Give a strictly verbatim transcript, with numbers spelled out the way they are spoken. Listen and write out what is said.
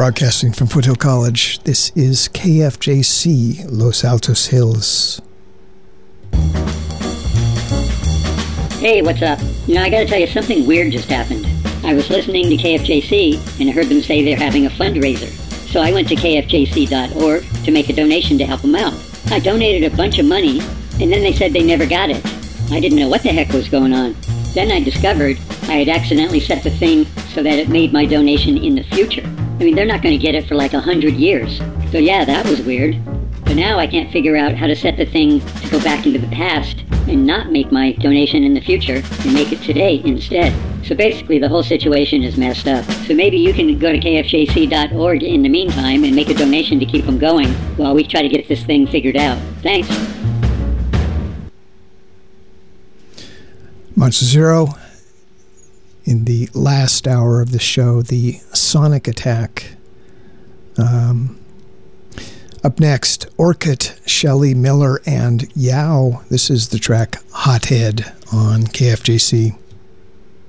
Broadcasting from Foothill College, this is K F J C, Los Altos Hills. Hey, what's up? You know, I gotta tell you, something weird just happened. I was listening to K F J C, and I heard them say they're having a fundraiser. So I went to K F J C dot org to make a donation to help them out. I donated a bunch of money, and then they said they never got it. I didn't know what the heck was going on. Then I discovered I had accidentally set the thing so that it made my donation in the future. I mean, they're not going to get it for like a hundred years. So yeah, that was weird. But now I can't figure out how to set the thing to go back into the past and not make my donation in the future and make it today instead. So basically the whole situation is messed up. So maybe you can go to K F J C dot org in the meantime and make a donation to keep them going while we try to get this thing figured out. Thanks. Monster Zero. In the last hour of the show, the Sonic Attack. Um, up next, Orchid, Shelley Miller, and Yao. This is the track Hothead on K F J C.